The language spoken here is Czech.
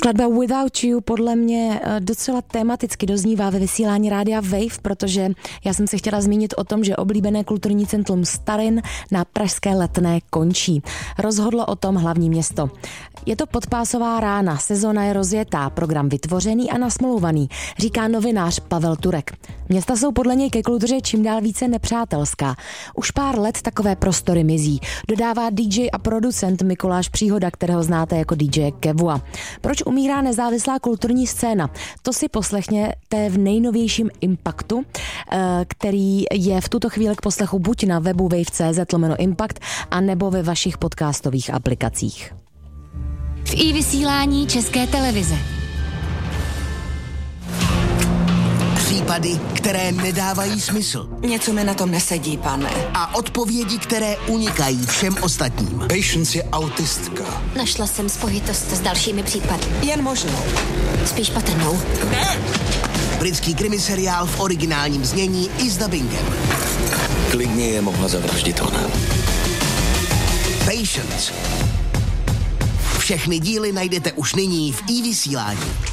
Skladba Without You podle mě docela tematicky doznívá ve vysílání rádia Wave, protože já jsem se chtěla zmínit o tom, že oblíbené kulturní centrum Starin na pražské Letné končí. Rozhodlo o tom hlavní město. Je to podpásová rána, sezona je rozjetá, program vytvořený a nasmlouvaný, říká novinář Pavel Turek. Města jsou podle něj ke kultuře čím dál více nepřátelská. Už pár let takové prostory mizí, dodává DJ a producent Mikuláš Příhoda, kterého znáte jako DJ Kevua. Proč umírá nezávislá kulturní scéna? To si poslechněte v nejnovějším Impactu, který je v tuto chvíli k poslechu buď na webu wave.cz/impact a nebo ve vašich podcastových aplikacích. V iVysílání České televize. Případy, které nedávají smysl. Něco mi na tom nesedí, pane. A odpovědi, které unikají všem ostatním. Patience je autistka. Našla jsem spojitost s dalšími případy. Jen možnou. Spíš patrnou. Ne! Britský krimiseriál v originálním znění i s dabingem. Klidně je mohla zavraždit ona. Patience. Všechny díly najdete už nyní v iVysílání.